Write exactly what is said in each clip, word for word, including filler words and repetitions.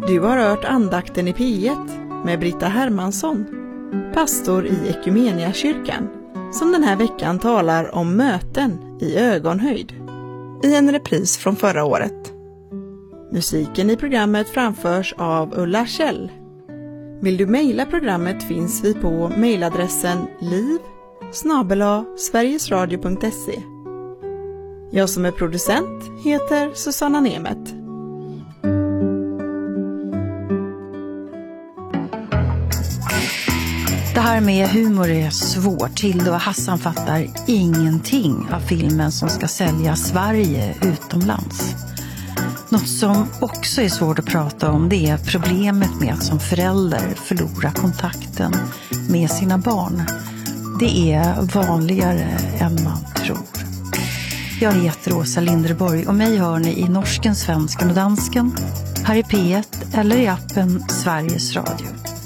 Du har hört andakten i P ett med Britta Hermansson, pastor i Ekumeniakyrkan, som den här veckan talar om möten i ögonhöjd, i en repris från förra året. Musiken i programmet framförs av Ulla Kjell. Vill du mejla programmet finns vi på mejladressen liv snabel-a sverigesradio punkt se. Jag som är producent heter Susanna Nemet. Det här med humor är svårt. Hilda och Hassan fattar ingenting av filmen som ska sälja Sverige utomlands. Något som också är svårt att prata om, det är problemet med att som förälder förlora kontakten med sina barn. Det är vanligare än man tror. Jag heter Åsa Linderborg och mig hör ni i norsken, svensken och dansken, här i P ett eller i appen Sveriges Radio.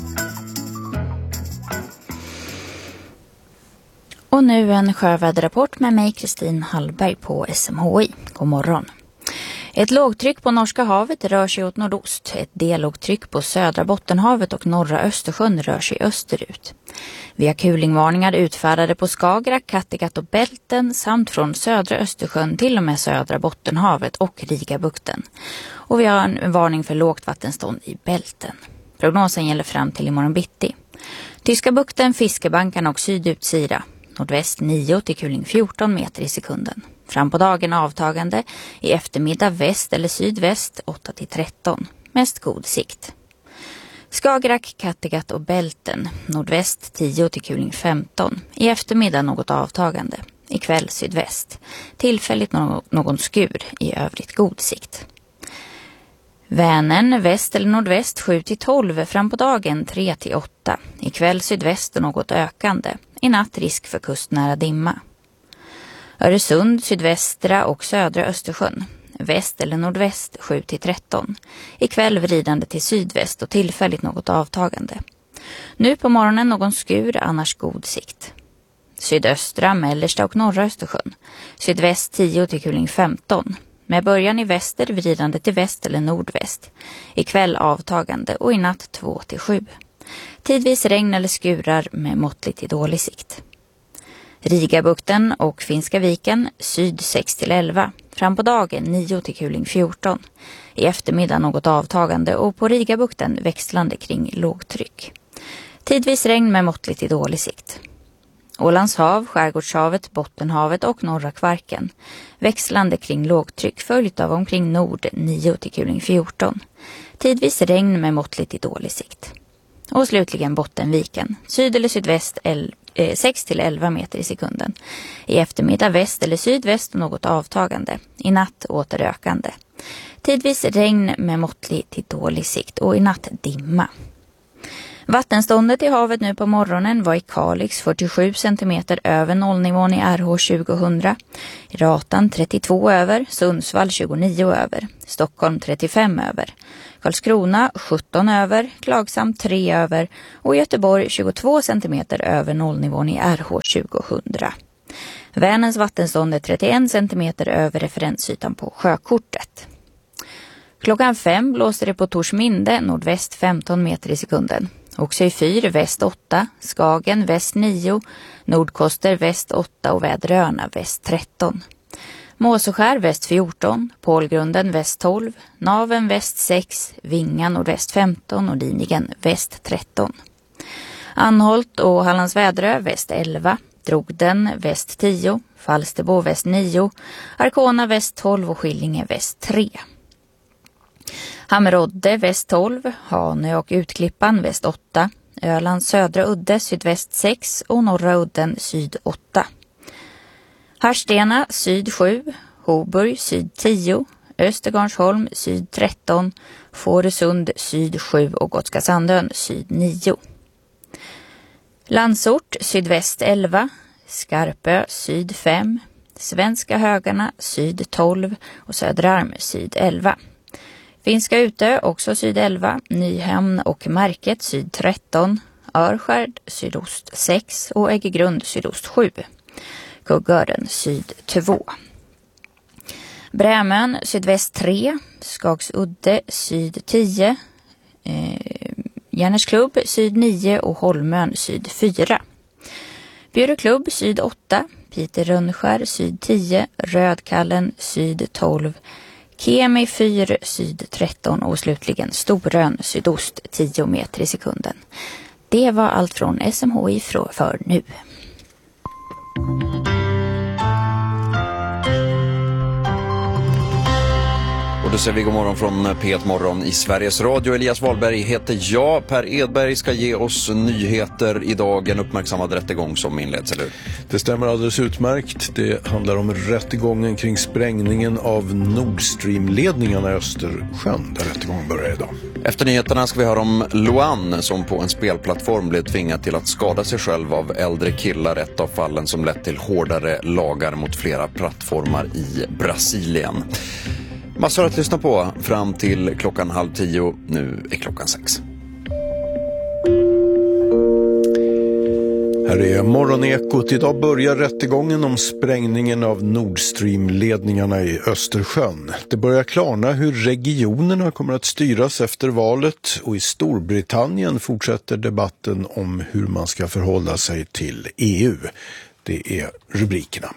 Och nu en sjöväderrapport med mig, Kristin Hallberg på S M H I. God morgon. Ett lågtryck på Norska havet rör sig åt nordost. Ett dellågtryck på södra Bottenhavet och norra Östersjön rör sig österut. Vi har kulingvarningar utfärdade på Skagerrak, Kattegatt och Bälten samt från södra Östersjön till och med södra Bottenhavet och Rigabukten. Och vi har en varning för lågt vattenstånd i Bälten. Prognosen gäller fram till imorgon bitti. Tyska bukten, Fiskebankarna och sydutsida. Nordväst nio till kuling fjorton meter i sekunden. Fram på dagen avtagande, i eftermiddag väst eller sydväst åtta till tretton. Mest god sikt. Skagerrak, Kattegatt och Bälten. Nordväst tio till kuling femton. I eftermiddag något avtagande. I kväll sydväst. Tillfälligt någon, någon skur. I övrigt god sikt. Vänern, väst eller nordväst sju till tolv. Fram på dagen tre till åtta. I kväll sydväst och något ökande. I natt risk för kustnära dimma. Öresund, sydvästra och södra Östersjön. Väst eller nordväst sju till tretton. Ikväll vridande till sydväst och tillfälligt något avtagande. Nu på morgonen någon skur, annars god sikt. Sydöstra, mellersta och norra Östersjön. Sydväst tio till kuling femton. Med början i väster vridande till väst eller nordväst. Ikväll avtagande och i natt två till sju. Tidvis regn eller skurar med måttligt till dålig sikt. Rigabukten och Finska viken syd sex till elva. Fram på dagen nio till kuling fjorton. I eftermiddag något avtagande och på Rigabukten växlande kring lågtryck. Tidvis regn med måttligt till dålig sikt. Ålands hav, Skärgårdshavet, Bottenhavet och norra Kvarken. Växlande kring lågtryck följt av omkring nord nio till kuling fjorton. Tidvis regn med måttligt till dålig sikt. Och slutligen Bottenviken. Syd eller sydväst sex till elva meter i sekunden. I eftermiddag väst eller sydväst och något avtagande. I natt återökande. Tidvis regn med måttlig till dålig sikt och i natt dimma. Vattenståndet i havet nu på morgonen var i Kalix fyrtiosju centimeter över nollnivån i R H tjugohundra. I Ratan trettiotvå över, Sundsvall tjugonio över, Stockholm trettiofem över, Karlskrona sjutton över, Klagsam tre över och Göteborg tjugotvå centimeter över nollnivån i R H tjugohundra. Vänerns vattenstånd är trettioen centimeter över referensytan på sjökortet. Klockan fem blåser det på Torsminde nordväst femton meter i sekunden. Också i fyr väst åtta, Skagen väst nio, Nordkoster väst åtta och Väderöarna väst tretton. Måseskär väst fjorton, Pålgrunden väst tolv, Naven väst sex, Vingan nordväst femton och Dinigen väst tretton. Anholt och Hallands Väderö väst elva, Drogden väst tio, Falsterbo väst nio, Arkona väst tolv och Skillinge väst tre. Hammerodde väst tolv, Hanö och Utklippan väst åtta, Ölands södra udde sydväst sex och norra udden syd åtta. Harstena syd sju, Hoburg syd tio, Östergarnsholm syd tretton, Fårösund syd sju och Gotska Sandön syd nio. Landsort sydväst elva, Skarpö syd fem, Svenska Högarna syd tolv och Söderarm syd elva. Finska Utö också syd elva, Nyhamn och Märket syd tretton, Örskärd sydost sex och Äggegrund sydost sju. Kuggören syd två. Brämön sydväst tre, Skagsudde syd tio, Eh, Järnäsklubb syd nio och Holmön syd fyra. Bjuröklubb syd åtta, Peter Rönnskär syd tio, Rödkallen syd tolv, Kemi fyra syd tretton och slutligen Storön sydost tio meter i sekunden. Det var allt från S M H I för nu. Och då säger vi god morgon från P ett Morgon i Sveriges Radio. Elias Wahlberg heter jag. Per Edberg ska ge oss nyheter idag. En uppmärksammad rättegång som inleds, eller hur? Det stämmer alldeles utmärkt. Det handlar om rättegången kring sprängningen av Nord Stream-ledningarna i Östersjön, där rättegången börjar idag. Efter nyheterna ska vi höra om Luan som på en spelplattform blev tvingad till att skada sig själv av äldre killar. Ett av fallen som lett till hårdare lagar mot flera plattformar i Brasilien. Massor att lyssna på fram till klockan halv tio. Nu är klockan sex. Här är Morgonekot. Idag börjar rättegången om sprängningen av Nord Stream-ledningarna i Östersjön. Det börjar klarna hur regionerna kommer att styras efter valet, och i Storbritannien fortsätter debatten om hur man ska förhålla sig till E U. Det är rubrikerna.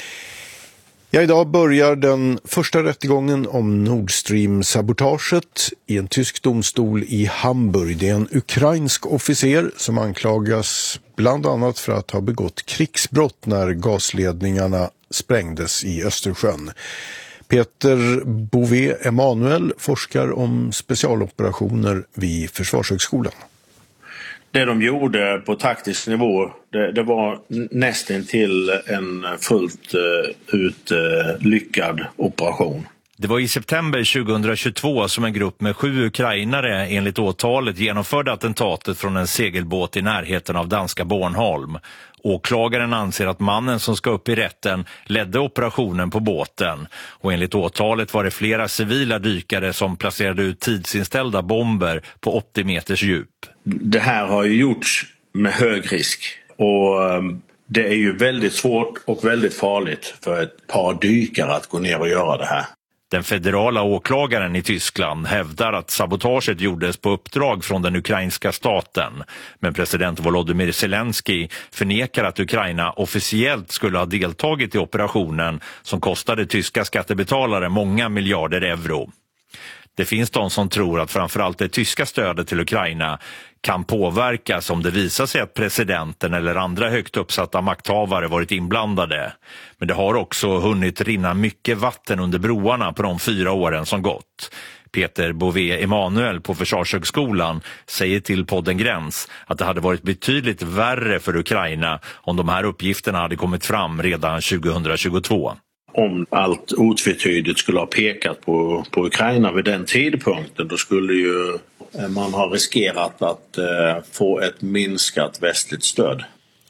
Ja, idag börjar den första rättegången om Nord Stream-sabotaget i en tysk domstol i Hamburg. Det är en ukrainsk officer som anklagas bland annat för att ha begått krigsbrott när gasledningarna sprängdes i Östersjön. Peter Bouvet Emanuel forskar om specialoperationer vid Försvarshögskolan. Det de gjorde på taktisk nivå, det, det var nästan till en fullt uh, ut uh, lyckad operation. Det var i september tjugohundratjugotvå som en grupp med sju ukrainare enligt åtalet genomförde attentatet från en segelbåt i närheten av danska Bornholm. Åklagaren anser att mannen som ska upp i rätten ledde operationen på båten, och enligt åtalet var det flera civila dykare som placerade ut tidsinställda bomber på åttio meters djup. Det här har ju gjorts med hög risk, och det är ju väldigt svårt och väldigt farligt för ett par dykare att gå ner och göra det här. Den federala åklagaren i Tyskland hävdar att sabotaget gjordes på uppdrag från den ukrainska staten. Men president Volodymyr Zelensky förnekar att Ukraina officiellt skulle ha deltagit i operationen som kostade tyska skattebetalare många miljarder euro. Det finns de som tror att framförallt det tyska stödet till Ukraina kan påverkas om det visar sig att presidenten eller andra högt uppsatta makthavare varit inblandade. Men det har också hunnit rinna mycket vatten under broarna på de fyra åren som gått. Peter Bouvet Emanuel på Försvarshögskolan säger till podden Gräns att det hade varit betydligt värre för Ukraina om de här uppgifterna hade kommit fram redan tjugohundratjugotvå. Om allt otvetydigt skulle ha pekat på, på Ukraina vid den tidpunkten, då skulle ju man ha riskerat att eh, få ett minskat västligt stöd.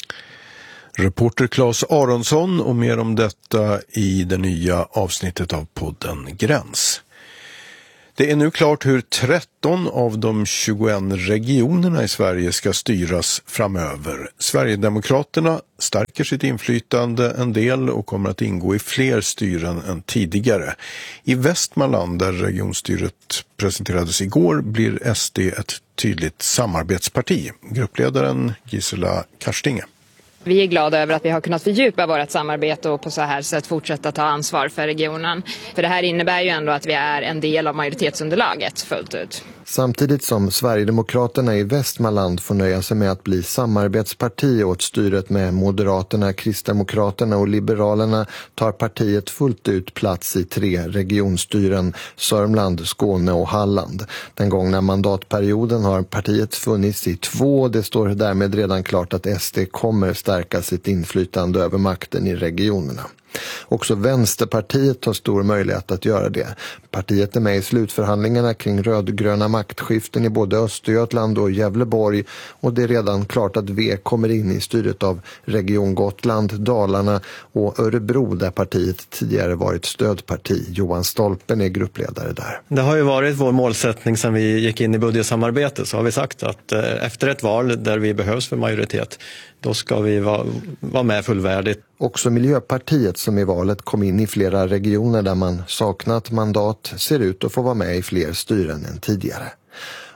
Reporter Claes Aronsson, och mer om detta i det nya avsnittet av podden Gräns. Det är nu klart hur tretton av de tjugoen regionerna i Sverige ska styras framöver. Sverigedemokraterna stärker sitt inflytande en del och kommer att ingå i fler styren än tidigare. I Västmanland, där regionstyret presenterades igår, blir S D ett tydligt samarbetsparti. Gruppledaren Gisela Karstinge. Vi är glada över att vi har kunnat fördjupa vårt samarbete och på så här sätt fortsätta ta ansvar för regionen. För det här innebär ju ändå att vi är en del av majoritetsunderlaget fullt ut. Samtidigt som Sverigedemokraterna i Västmanland får nöja sig med att bli samarbetsparti åt styret med Moderaterna, Kristdemokraterna och Liberalerna, tar partiet fullt ut plats i tre regionstyren: Sörmland, Skåne och Halland. Den gångna mandatperioden har partiet funnits i två. Det står därmed redan klart att S D kommer stärka sitt inflytande över makten i regionerna. Också Vänsterpartiet har stor möjlighet att göra det. Partiet är med i slutförhandlingarna kring rödgröna maktskiften i både Östergötland och Gävleborg, och det är redan klart att V kommer in i styret av Region Gotland, Dalarna och Örebro, där partiet tidigare varit stödparti. Johan Stolpen är gruppledare där. Det har ju varit vår målsättning sedan vi gick in i budgetsamarbetet, så har vi sagt att efter ett val där vi behövs för majoritet, då ska vi vara, vara med fullvärdigt. Också Miljöpartiet, som i valet kom in i flera regioner där man saknat mandat, ser ut att få vara med i fler styren än tidigare.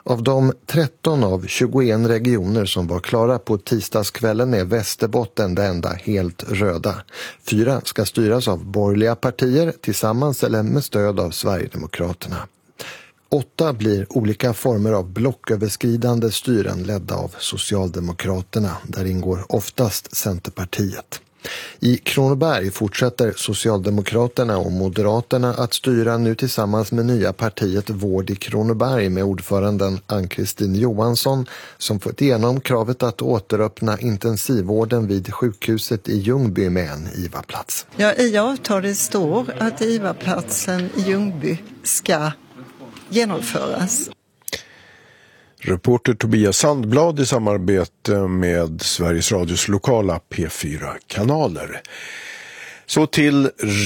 Av de tretton av tjugoen regioner som var klara på tisdagskvällen är Västerbotten det enda helt röda. Fyra ska styras av borgerliga partier tillsammans eller med stöd av Sverigedemokraterna. Åtta blir olika former av blocköverskridande styren ledda av Socialdemokraterna. Där ingår oftast Centerpartiet. I Kronoberg fortsätter Socialdemokraterna och Moderaterna att styra nu tillsammans med nya partiet Vård i Kronoberg med ordföranden Ann-Kristin Johansson som fått igenom kravet att återöppna intensivvården vid sjukhuset i Ljungby med en I V A-plats. Ja, i avtalet står att I V A-platsen i Ljungby ska genomföras. Reporter Tobias Sandblad i samarbete med Sveriges Radios lokala P fyra-kanaler. Så till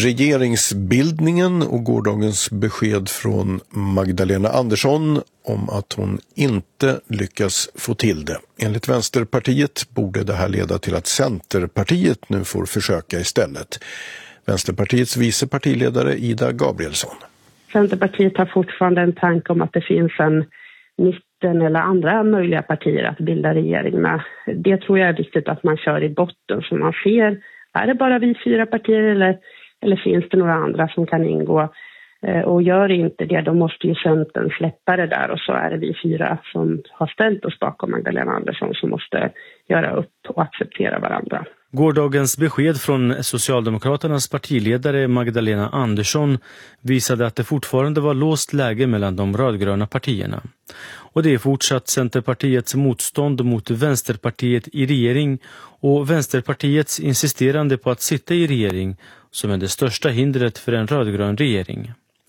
regeringsbildningen och gårdagens besked från Magdalena Andersson om att hon inte lyckas få till det. Enligt Vänsterpartiet borde det här leda till att Centerpartiet nu får försöka istället. Vänsterpartiets vice partiledare Ida Gabrielsson. Centerpartiet har fortfarande en tanke om att det finns en mitten eller andra möjliga partier att bilda regering med. Det tror jag är viktigt att man kör i botten så man ser, är det bara vi fyra partier eller, eller finns det några andra som kan ingå? Och gör inte det, då måste ju Centern släppa det där och så är det vi fyra som har ställt oss bakom Magdalena Andersson som måste göra upp och acceptera varandra. Gårdagens besked från Socialdemokraternas partiledare Magdalena Andersson visade att det fortfarande var låst läge mellan de rödgröna partierna. Och det är fortsatt Centerpartiets motstånd mot Vänsterpartiet i regering och Vänsterpartiets insisterande på att sitta i regering som är det största hindret för en rödgrön regering.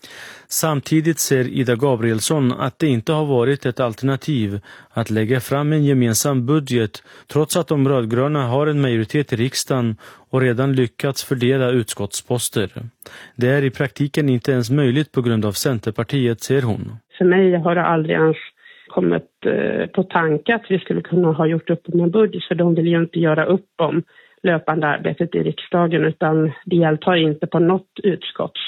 Samtidigt ser Ida Gabrielsson att det inte har varit ett alternativ att lägga fram en gemensam budget trots att de rödgröna har en majoritet i riksdagen och redan lyckats fördela utskottsposter. Det är i praktiken inte ens möjligt på grund av Centerpartiet, säger hon. För mig har det aldrig ens kommit på tanke att vi skulle kunna ha gjort upp om en budget för de vill ju inte göra upp om löpande arbetet i riksdagen utan deltar inte på något utskotts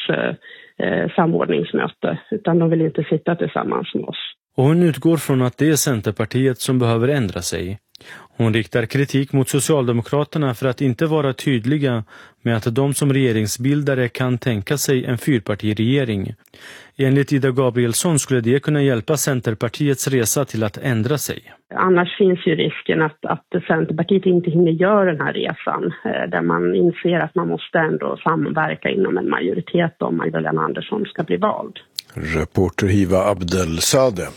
eh, samordningsmöte utan de vill inte sitta tillsammans med oss. Och hon utgår från att det är Centerpartiet som behöver ändra sig. Hon riktar kritik mot Socialdemokraterna för att inte vara tydliga med att de som regeringsbildare kan tänka sig en fyrpartiregering. Enligt Ida Gabrielsson skulle det kunna hjälpa Centerpartiets resa till att ändra sig. Annars finns ju risken att, att Centerpartiet inte hinner göra den här resan där man inser att man måste ändå samverka inom en majoritet om Magdalena Andersson ska bli vald. Reporter Hiva Abdelsade.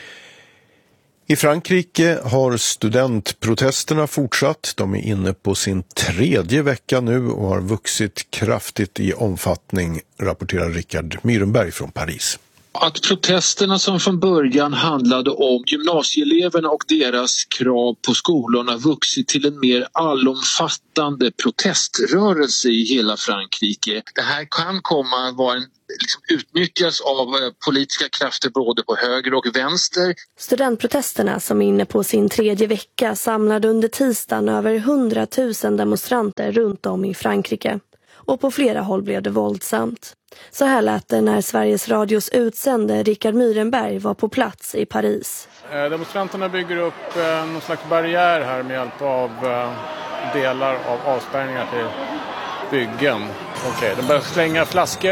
I Frankrike har studentprotesterna fortsatt. De är inne på sin tredje vecka nu och har vuxit kraftigt i omfattning, rapporterar Rickard Myrenberg från Paris. Att protesterna som från början handlade om gymnasieeleverna och deras krav på skolorna vuxit till en mer allomfattande proteströrelse i hela Frankrike. Det här kan komma att vara en, liksom, utnyttjas av politiska krafter både på höger och vänster. Studentprotesterna som är inne på sin tredje vecka samlade under tisdagen över hundratusen demonstranter runt om i Frankrike. Och på flera håll blev det våldsamt. Så här lät det när Sveriges Radios utsände Rickard Myrenberg var på plats i Paris. Demonstranterna bygger upp någon slags barriär här med hjälp av delar av avspärrningar till byggen. Okej, de börjar slänga flaskor.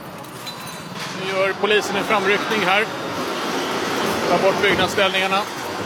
Nu gör polisen en framryckning här. Ta bort byggnadsställningarna.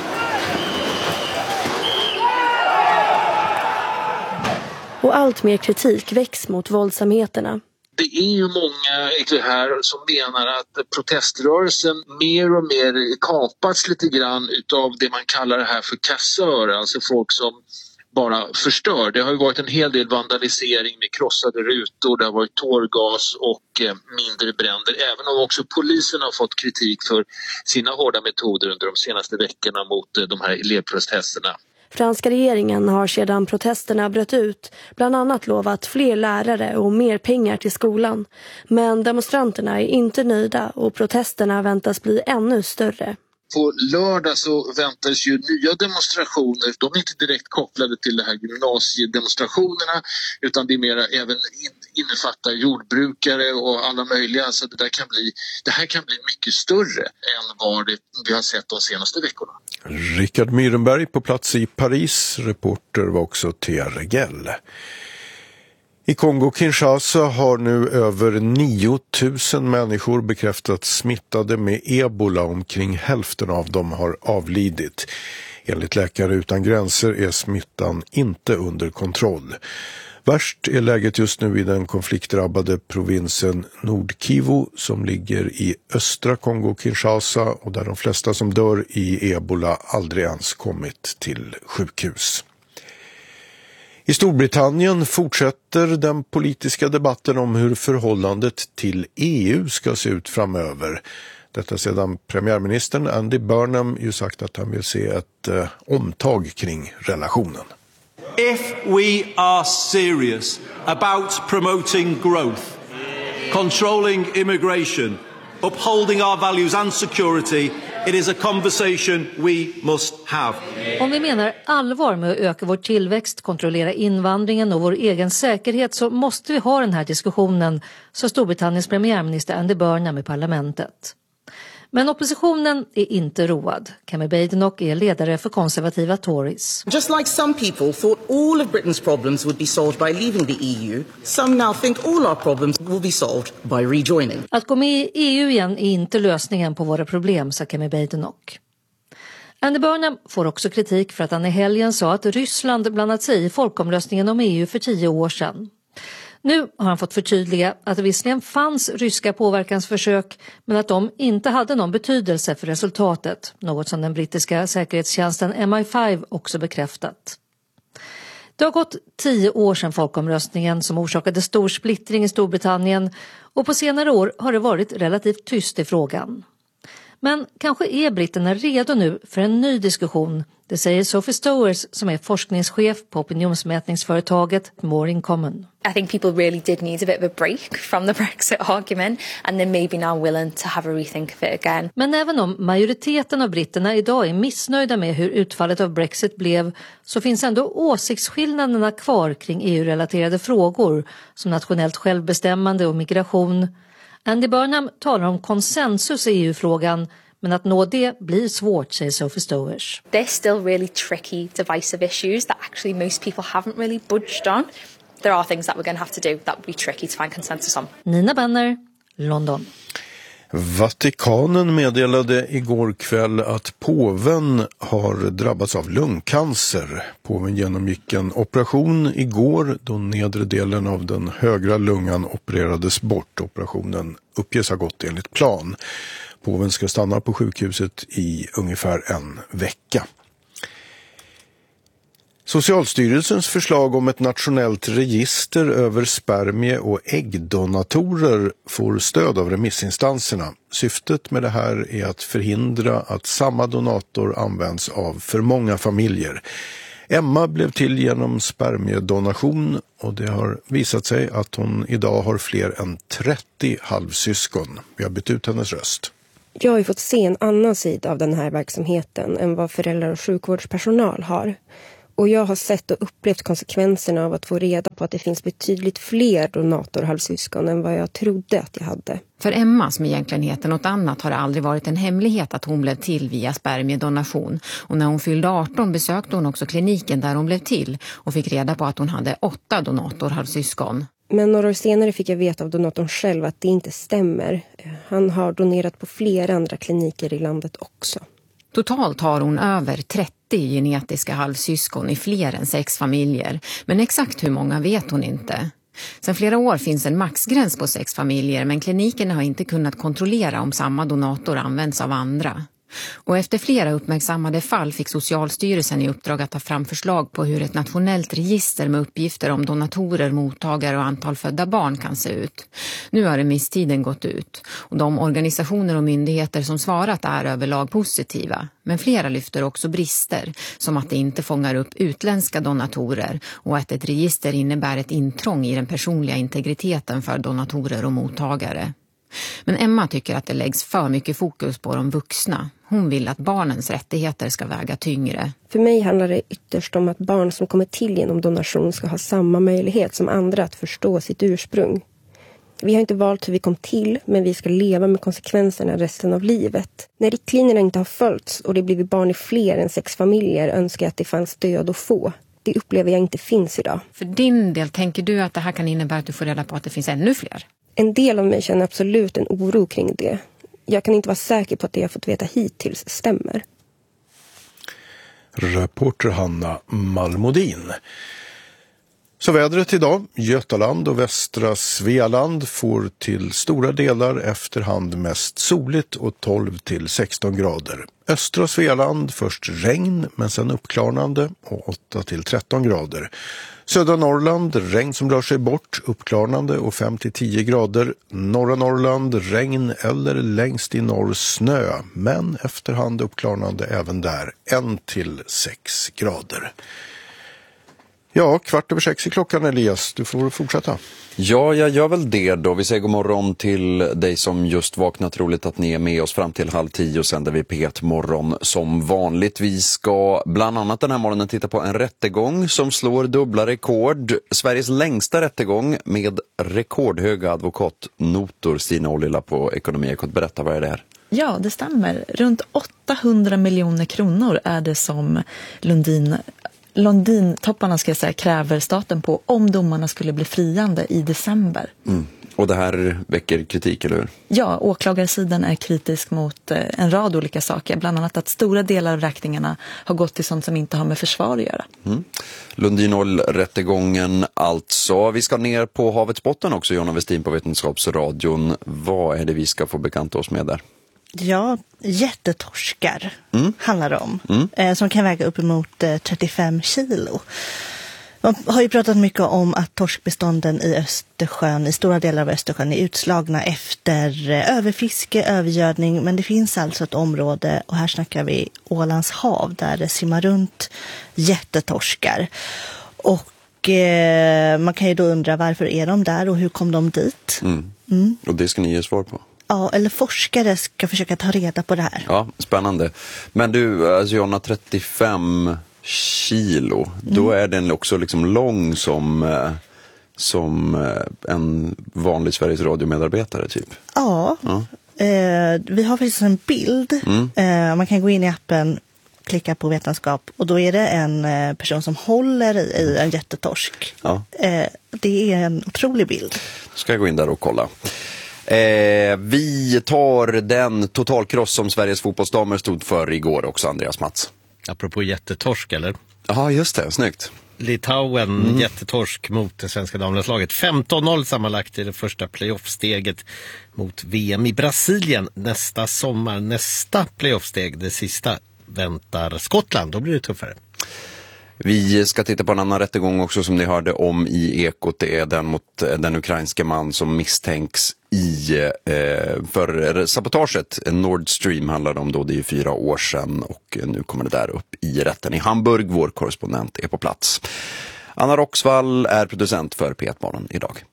Och allt mer kritik väcks mot våldsamheterna. Det är ju många här som menar att proteströrelsen mer och mer kapats lite grann utav det man kallar det här för kassör, alltså folk som bara förstör. Det har ju varit en hel del vandalisering med krossade rutor, det har varit tårgas och mindre bränder, även om också polisen har fått kritik för sina hårda metoder under de senaste veckorna mot de här elevprotesterna. Franska regeringen har sedan protesterna bröt ut bland annat lovat fler lärare och mer pengar till skolan. Men demonstranterna är inte nöjda och protesterna väntas bli ännu större. På lördag så väntades ju nya demonstrationer. De är inte direkt kopplade till de här gymnasiedemonstrationerna, utan det är mer även innefattar jordbrukare och alla möjliga. Så det, där kan bli, det här kan bli mycket större än vad det, vi har sett de senaste veckorna. Rickard Myrenberg på plats i Paris. Reporter var också Thea Regell. I Kongo-Kinshasa har nu över nio tusen människor bekräftats smittade med ebola. Omkring hälften av dem har avlidit. Enligt Läkare utan gränser är smittan inte under kontroll. Värst är läget just nu i den konfliktdrabbade provinsen Nord-Kivu som ligger i östra Kongo-Kinshasa och där de flesta som dör i ebola aldrig ens kommit till sjukhus. I Storbritannien fortsätter den politiska debatten om hur förhållandet till E U ska se ut framöver. Detta sedan premiärministern Andy Burnham ju sagt att han vill se ett eh, omtag kring relationen. If we are serious about promoting growth, controlling immigration, upholding our values and security, it is a conversation we must have. Om vi menar allvar med att öka vår tillväxt, kontrollera invandringen och vår egen säkerhet så måste vi ha den här diskussionen, sa Storbritanniens premiärminister Andy Burnham i parlamentet. Men oppositionen är inte road. Kemi Badenoch är ledare för konservativa Tories. Just like some people thought all of Britain's problems would be solved by leaving the E U, some now think all our problems will be solved by rejoining. Att gå med i E U igen är inte lösningen på våra problem, sa Kemi Badenoch. Andy Burnham får också kritik för att han i helgen sa att Ryssland blandat sig i folkomröstningen om E U för tio år sedan. Nu har han fått förtydliga att det visserligen fanns ryska påverkansförsök men att de inte hade någon betydelse för resultatet, något som den brittiska säkerhetstjänsten M I fem också bekräftat. Det har gått tio år sedan folkomröstningen som orsakade stor splittring i Storbritannien och på senare år har det varit relativt tyst i frågan. Men kanske är britterna redo nu för en ny diskussion, det säger Sophie Stowers som är forskningschef på opinionsmätningsföretaget More in Common. I think people really did need a bit of a break from the Brexit argument and they may be now willing to have a rethink of it again. Men även om majoriteten av britterna idag är missnöjda med hur utfallet av Brexit blev så finns ändå åsiktsskillnaderna kvar kring E U-relaterade frågor som nationellt självbestämmande och migration. Andy Burnham talar om konsensus i E U-frågan men att nå det blir svårt, säger Sophie Stowers. They're still really tricky, divisive issues that actually most people haven't really budged on. There are things that we're going to have to do that would be tricky to find consensus on. Nina Benner, London. Vatikanen meddelade igår kväll att påven har drabbats av lungcancer. Påven genomgick en operation igår då nedre delen av den högra lungan opererades bort. Operationen uppges ha gått enligt plan. Påven ska stanna på sjukhuset i ungefär en vecka. Socialstyrelsens förslag om ett nationellt register över spermie- och äggdonatorer får stöd av remissinstanserna. Syftet med det här är att förhindra att samma donator används av för många familjer. Emma blev till genom spermiedonation och det har visat sig att hon idag har fler än trettio halvsyskon. Vi har bytt ut hennes röst. Jag har ju fått se en annan sida av den här verksamheten än vad föräldrar och sjukvårdspersonal har. Och jag har sett och upplevt konsekvenserna av att få reda på att det finns betydligt fler donatorhalvsyskon än vad jag trodde att jag hade. För Emma, som egentligen heter något annat, har det aldrig varit en hemlighet att hon blev till via spermiedonation. Och när hon fyllde arton besökte hon också kliniken där hon blev till och fick reda på att hon hade åtta donatorhalvsyskon. Men några år senare fick jag veta av donatorn själv att det inte stämmer. Han har donerat på flera andra kliniker i landet också. Totalt har hon över trettio genetiska halvsyskon i fler än sex familjer. Men exakt hur många vet hon inte. Sedan flera år finns en maxgräns på sex familjer men klinikerna har inte kunnat kontrollera om samma donator används av andra. Och efter flera uppmärksammade fall fick Socialstyrelsen i uppdrag att ta fram förslag på hur ett nationellt register med uppgifter om donatorer, mottagare och antal födda barn kan se ut. Nu har remisstiden gått ut och de organisationer och myndigheter som svarat är överlag positiva. Men flera lyfter också brister som att det inte fångar upp utländska donatorer och att ett register innebär ett intrång i den personliga integriteten för donatorer och mottagare. Men Emma tycker att det läggs för mycket fokus på de vuxna. Hon vill att barnens rättigheter ska väga tyngre. För mig handlar det ytterst om att barn som kommer till genom donation ska ha samma möjlighet som andra att förstå sitt ursprung. Vi har inte valt hur vi kom till, men vi ska leva med konsekvenserna resten av livet. När riktlinjerna inte har följts och det blivit barn i fler än sex familjer önskar jag att det fanns stöd att få. Det upplever jag inte finns idag. För din del, tänker du att det här kan innebära att du får reda på att det finns ännu fler? En del av mig känner absolut en oro kring det. Jag kan inte vara säker på att det jag fått veta hittills stämmer. Reporter Hanna Malmodin. Så vädret idag, Götaland och västra Svealand får till stora delar efterhand mest soligt och tolv till sexton grader. Östra Svealand först regn men sen uppklarnande och åtta till tretton grader. Södra Norrland regn som rör sig bort, uppklarnande och fem till tio grader. Norra Norrland regn eller längst i norr snö men efterhand uppklarnande även där ett till sex grader. Ja, kvart över sex i klockan, Elias. Du får fortsätta. Ja, jag gör väl det då. Vi säger god morgon till dig som just vaknat. Roligt att ni är med oss fram till halv tio och sänder vi P ett morgon som vanligt. Vi ska bland annat den här morgonen titta på en rättegång som slår dubbla rekord. Sveriges längsta rättegång med rekordhöga advokatnotor. Stina Ollila på Ekonomiekot. Berätta, vad är det här? Ja, det stämmer. Runt åttahundra miljoner kronor är det som Lundin London-topparna ska jag säga, kräver staten på om domarna skulle bli friande i december. Mm. Och det här väcker kritik, eller hur? Ja, åklagarsidan är kritisk mot eh, en rad olika saker. Bland annat att stora delar av räkningarna har gått till sånt som inte har med försvar att göra. Mm. Lundin-rättegången alltså. Vi ska ner på havets botten också, Jonna Westin på Vetenskapsradion. Vad är det vi ska få bekanta oss med där? Ja, jättetorskar mm. handlar det om. Mm. Eh, som kan väga uppemot eh, trettiofem kilo. Man har ju pratat mycket om att torskbestånden i Östersjön, i stora delar av Östersjön, är utslagna efter eh, överfiske, övergödning. Men det finns alltså ett område, och här snackar vi Ålands hav, där det simmar runt jättetorskar. Och eh, man kan ju då undra, varför är de där och hur kom de dit? Mm. Mm. Och det ska ni ge svar på. Ja, eller forskare ska försöka ta reda på det här. Ja, spännande. Men du, alltså Jonna, trettiofem kilo, mm. då är den också liksom lång som, som en vanlig Sveriges Radio-medarbetare typ. Ja, ja. Eh, vi har faktiskt en bild. Mm. Eh, man kan gå in i appen, klicka på vetenskap, och då är det en eh, person som håller i, i en jättetorsk. Ja. Eh, det är en otrolig bild. Ska jag gå in där och kolla. Eh, vi tar den totalkross som Sveriges fotbollsdamer stod för igår också, Andreas Mats. Apropå jättetorsk, eller? Ja, just det. Snyggt. Litauen, mm. jättetorsk mot det svenska damlandslaget. femton noll sammanlagt i det första playoffsteget mot V M i Brasilien nästa sommar. Nästa playoffsteg, det sista, väntar Skottland. Då blir det tuffare. Vi ska titta på en annan rättegång också som ni hörde om i Ekot. Det är den mot den ukrainska man som misstänks i eh, för sabotaget. Nord Stream handlade om då, det är fyra år sedan, och nu kommer det där upp i rätten i Hamburg. Vår korrespondent är på plats. Anna Roxvall är producent för P ett morgon idag.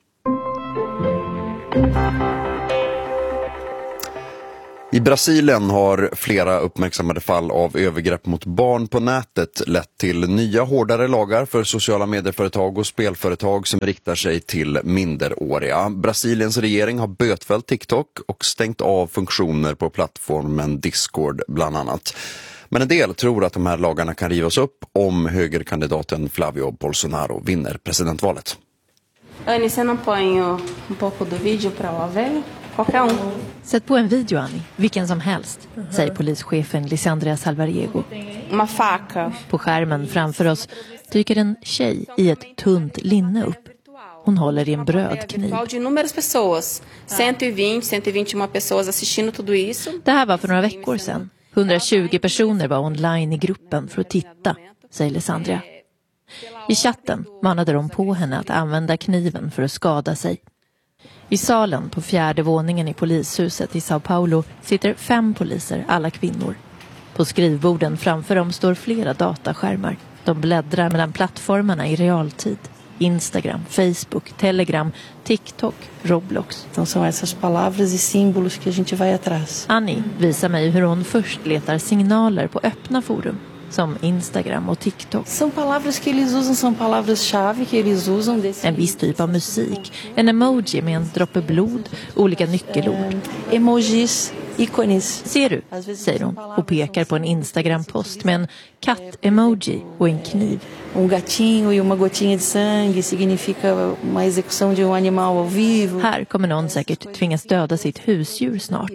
I Brasilien har flera uppmärksammade fall av övergrepp mot barn på nätet lett till nya hårdare lagar för sociala medieföretag och spelföretag som riktar sig till minderåriga. Brasiliens regering har bötfällt TikTok och stängt av funktioner på plattformen Discord bland annat. Men en del tror att de här lagarna kan rivas upp om högerkandidaten Flavio Bolsonaro vinner presidentvalet. Annie, você não põe um pouco do vídeo para o velho? Qualquer um. Sätt på en video, Annie. Vilken som helst, säger polischefen Lisandra Salvariego. Uma faca. På skärmen framför oss dyker en tjej i ett tunt linne upp. Hon håller i en brödkniv. Det här var för några veckor sedan. hundratjugo personer var online i gruppen för att titta, säger Lisandra. I chatten manade de på henne att använda kniven för att skada sig. I salen på fjärde våningen i polishuset i Sao Paulo sitter fem poliser, alla kvinnor. På skrivborden framför dem står flera dataskärmar. De bläddrar mellan plattformarna i realtid. Instagram, Facebook, Telegram, TikTok, Roblox. Então são essas palavras e símbolos que a gente vai atrás. Annie visar mig hur hon först letar signaler på öppna forum som Instagram och TikTok. São palavras que eles usam, são palavras-chave que eles usam desse... En viss typ av musik, en emoji med en droppe blod, olika nyckelord. Eh, emojis, ícones. Ser du, säger hon och pekar på en Instagram-post med en katt-emoji och en kniv. Um gatinho e uma gotinha de sangue significa uma execução de um animal ao vivo. Här kommer någon säkert tvingas döda sitt husdjur snart.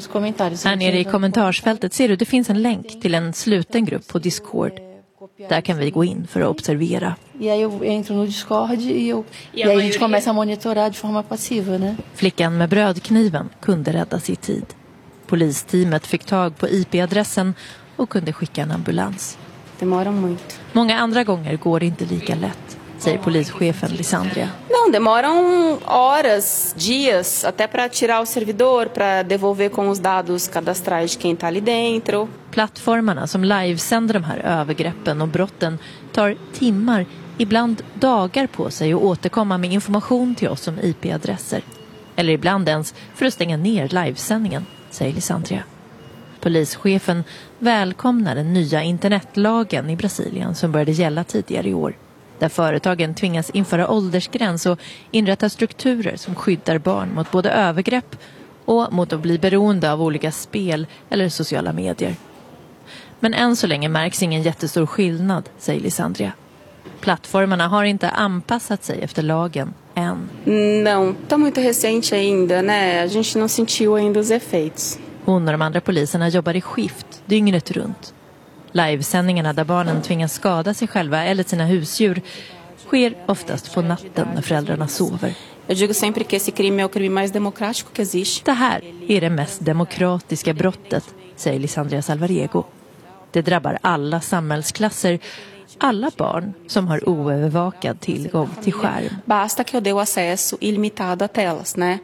Här nere i kommentarsfältet ser du, det finns en länk till en sluten grupp på Discord. Där kan vi gå in för att observera. E aí eu entro no Discord e, eu, e aí a gente começa a monitorar de forma passiva, né? Flickan med brödkniven kunde rädda sitt tid. Polisteamet fick tag på I P-adressen och kunde skicka en ambulans. Demora muito. Många andra gånger går det inte lika lätt, säger polischefen Lisandria. Não, demoram horas, dias, até para tirar o servidor, para devolver com os dados cadastrais de quem está ali dentro. Plattformarna som livesänder de här övergreppen och brotten tar timmar, ibland dagar på sig att återkomma med information till oss om I P-adresser. Eller ibland ens för att stänga ner livesändningen, säger Lisandria. Polischefen välkomnar den nya internetlagen i Brasilien som började gälla tidigare i år. Där företagen tvingas införa åldersgräns och inrätta strukturer som skyddar barn mot både övergrepp och mot att bli beroende av olika spel eller sociala medier. Men än så länge märks ingen jättestor skillnad, säger Lisandria. Plattformarna har inte anpassat sig efter lagen än. Não, tá muito recente ainda, né? A gente não sentiu ainda os efeitos. Hon och de andra poliserna jobbar i skift, dygnet runt. Livesändningarna där barnen tvingas skada sig själva eller sina husdjur sker oftast på natten när föräldrarna sover. Jag digo sempre que esse crime é o crime mais democrático que existe. Det här är det mest demokratiska brottet, säger Lisandria Salvarego. Det drabbar alla samhällsklasser, alla barn som har oövervakad tillgång till skärm. Basta que eu dê o acesso ilimitado a telas, né?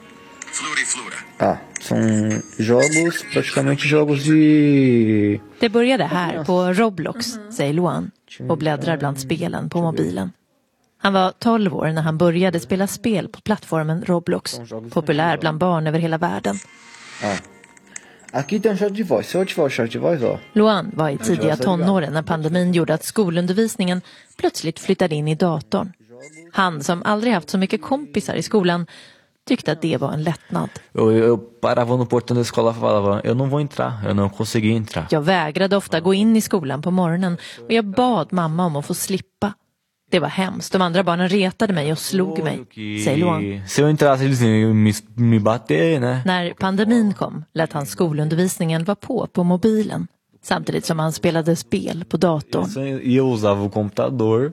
Ah, são jogos, praticamente jogos de... Det började här på Roblox, säger Luan, och bläddrar bland spelen på mobilen. Han var tolv år när han började spela spel på plattformen Roblox, populär bland barn över hela världen. Ah. Aqui tem um chat de voz. Se eu ativar o chat de voz, ó. Luan var i tidiga tonåren när pandemin gjorde att skolundervisningen plötsligt flyttade in i datorn. Han som aldrig haft så mycket kompisar i skolan tyckte att det var en lättnad. Eu, eu parava no portão da escola e falava, eu não vou entrar, eu não consegui entrar. Jag vägrade ofta gå in i skolan på morgonen och jag bad mamma om att få slippa. Det var hemskt. De andra barnen retade mig och slog mig, säger Luan. Se eu entrasse, eles iam me, me bater, né? När pandemin kom lät han skolundervisningen vara på på mobilen, samtidigt som han spelade spel på datorn. E eu usava o computador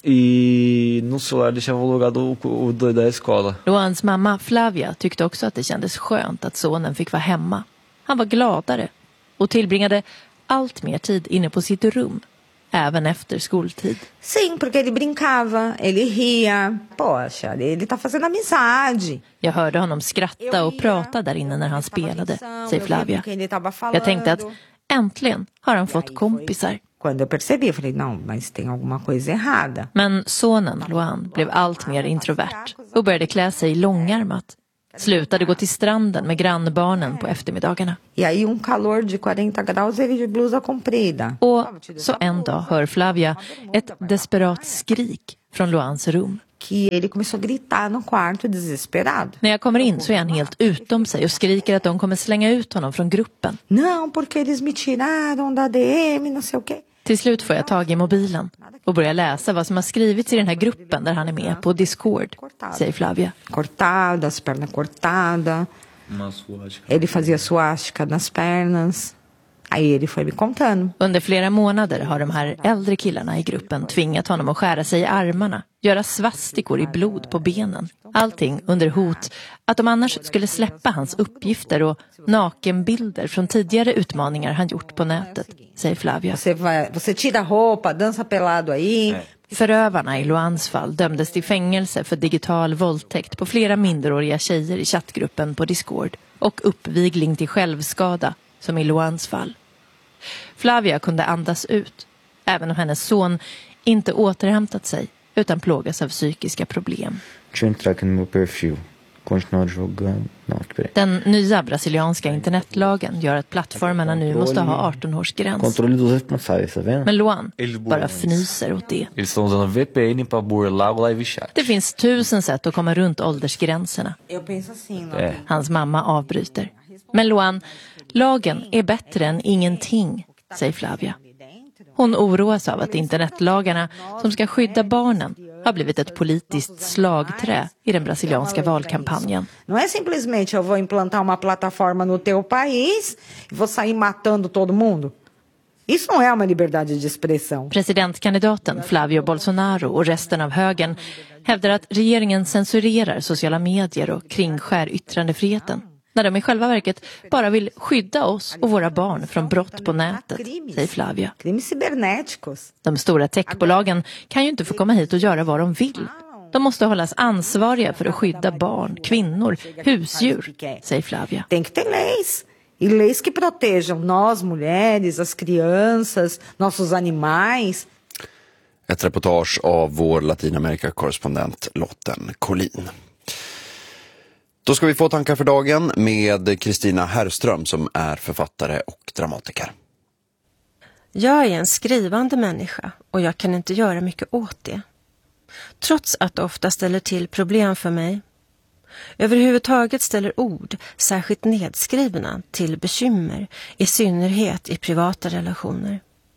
e no celular deixava logado o da escola. Luans mamma Flavia tyckte också att det kändes skönt att sonen fick vara hemma. Han var gladare och tillbringade allt mer tid inne på sitt rum, även efter skoltid. Sim, porque ele brincava, ele ria. Poxa, ele tá fazendo amizade. Jag hörde honom skratta och prata där inne när han spelade, säger Flavia. Jag tänkte att äntligen har han fått kompisar. Quando eu percebi, eu falei, não, mas tem alguma coisa errada. Men sonen, Luan, blev allt mer introvert och började klä sig långärmat. Slutade gå till stranden med grannbarnen på eftermiddagarna. E aí um calor de quarenta graus, ele de blusa comprida. Och så en dag hör Flavia ett desperat skrik från Luans rum. Que ele começou a gritar no quarto desesperado. När jag kommer in så är han helt utom sig och skriker att de kommer slänga ut honom från gruppen. Não, porque eles me tiraram da D M, não sei o quê. Till slut får jag tag i mobilen och börjar läsa vad som har skrivits i den här gruppen där han är med på Discord, säger Flavia. Cortada, as pernas cortadas. Ele fazia suástica nas pernas. Aí ele foi me contando. Under flera månader har de här äldre killarna i gruppen tvingat honom att skära sig i armarna, göra svastikor i blod på benen. Allting under hot att de annars skulle släppa hans uppgifter och nakenbilder från tidigare utmaningar han gjort på nätet, säger Flavia. Você vai, você tira roupa, dança pelado aí. Förövarna i Luans fall dömdes till fängelse för digital våldtäkt på flera minderåriga tjejer i chattgruppen på Discord och uppvigling till självskada, som i Luans fall. Flavia kunde andas ut, även om hennes son inte återhämtat sig utan plågas av psykiska problem. Den nya brasilianska internetlagen gör att plattformarna nu måste ha arton-årsgräns. Men Luan bara fnyser åt det. Det finns tusen sätt att komma runt åldersgränserna. Hans mamma avbryter. Men Luan, lagen är bättre än ingenting, säger Flavia. Hon oroas av att internetlagarna som ska skydda barnen har blivit ett politiskt slagträ i den brasilianska valkampanjen. Não é simplesmente eu vou implantar uma plataforma no teu país e vou sair matando todo mundo. Isso não é uma liberdade de expressão. Presidentkandidaten Flavio Bolsonaro och resten av högern hävdar att regeringen censurerar sociala medier och kringskär yttrandefriheten, när de i själva verket bara vill skydda oss och våra barn från brott på nätet, säger Flavia. De stora techbolagen kan ju inte få komma hit och göra vad de vill. De måste hållas ansvariga för att skydda barn, kvinnor, husdjur, säger Flavia. Tem que ter leis. E leis que protejam nós, mulheres, as crianças, nossos animais. Ett reportage av vår Latinamerika-korrespondent Lotten Collin. Då ska vi få tankar för dagen med Kristina Herrström som är författare och dramatiker. Jag är en skrivande människa och jag kan inte göra mycket åt det. Trots att det ofta ställer till problem för mig. Överhuvudtaget ställer ord, särskilt nedskrivna, till bekymmer, i synnerhet i privata relationer.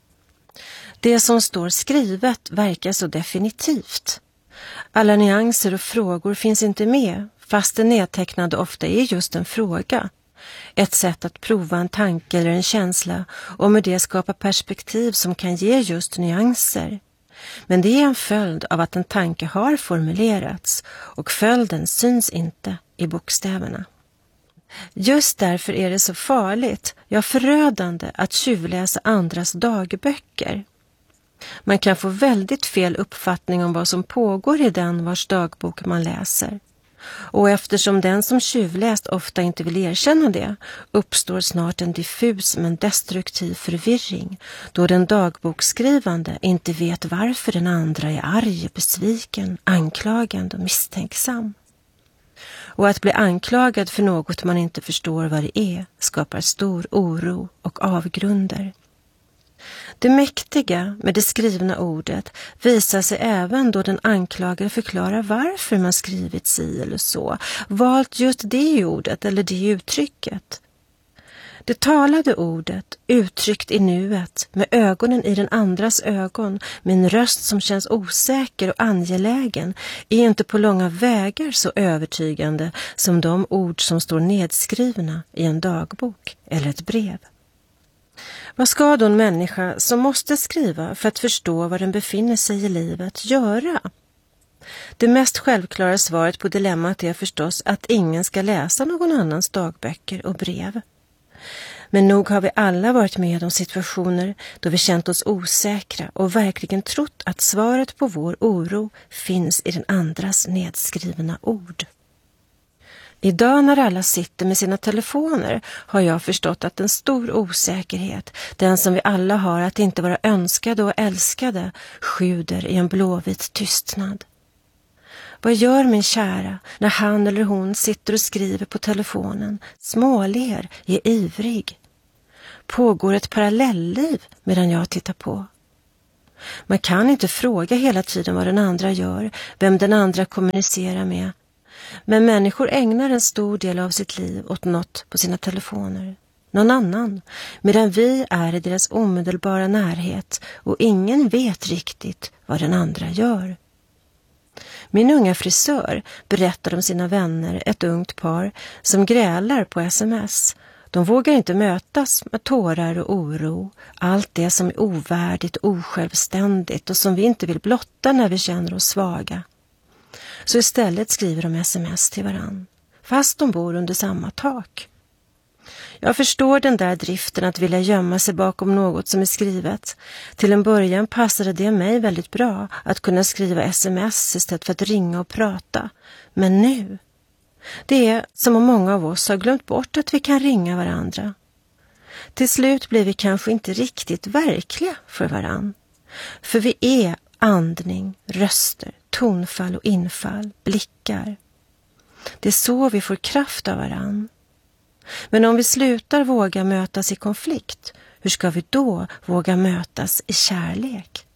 Det som står skrivet verkar så definitivt. Alla nyanser och frågor finns inte med, fast det nedtecknade ofta är just en fråga. Ett sätt att prova en tanke eller en känsla och med det skapa perspektiv som kan ge just nyanser. Men det är en följd av att en tanke har formulerats och följden syns inte i bokstäverna. Just därför är det så farligt, ja förödande, att tjuvläsa andras dagböcker. Man kan få väldigt fel uppfattning om vad som pågår i den vars dagbok man läser. Och eftersom den som tjuvläst ofta inte vill erkänna det, uppstår snart en diffus men destruktiv förvirring, då den dagboksskrivande inte vet varför den andra är arg, besviken, anklagande och misstänksam. Och att bli anklagad för något man inte förstår vad det är skapar stor oro och avgrunder. Det mäktiga med det skrivna ordet visar sig även då den anklagade förklarar varför man skrivit si eller så, valt just det ordet eller det uttrycket. Det talade ordet, uttryckt i nuet, med ögonen i den andras ögon, med en röst som känns osäker och angelägen, är inte på långa vägar så övertygande som de ord som står nedskrivna i en dagbok eller ett brev. Vad ska då en människa som måste skriva för att förstå var den befinner sig i livet göra? Det mest självklara svaret på dilemmat är förstås att ingen ska läsa någon annans dagböcker och brev. Men nog har vi alla varit med om situationer då vi känt oss osäkra och verkligen trott att svaret på vår oro finns i den andras nedskrivna ord. Idag när alla sitter med sina telefoner har jag förstått att en stor osäkerhet, den som vi alla har att inte vara önskade och älskade, sjuder i en blåvit tystnad. Vad gör min kära när han eller hon sitter och skriver på telefonen, småler, är ivrig? Pågår ett parallellliv medan jag tittar på? Man kan inte fråga hela tiden vad den andra gör, vem den andra kommunicerar med. Men människor ägnar en stor del av sitt liv åt något på sina telefoner. Någon annan, medan vi är i deras omedelbara närhet och ingen vet riktigt vad den andra gör. Min unga frisör berättar om sina vänner, ett ungt par, som grälar på sms. De vågar inte mötas med tårar och oro, allt det som är ovärdigt och osjälvständigt och som vi inte vill blotta när vi känner oss svaga. Så istället skriver de sms till varann, fast de bor under samma tak. Jag förstår den där driften att vilja gömma sig bakom något som är skrivet. Till en början passade det mig väldigt bra att kunna skriva sms istället för att ringa och prata. Men nu, det är som om många av oss har glömt bort att vi kan ringa varandra. Till slut blir vi kanske inte riktigt verkliga för varann. För vi är Andning, röster, tonfall och infall, blickar. Det är så vi får kraft av varann. Men om vi slutar våga mötas i konflikt, hur ska vi då våga mötas i kärlek?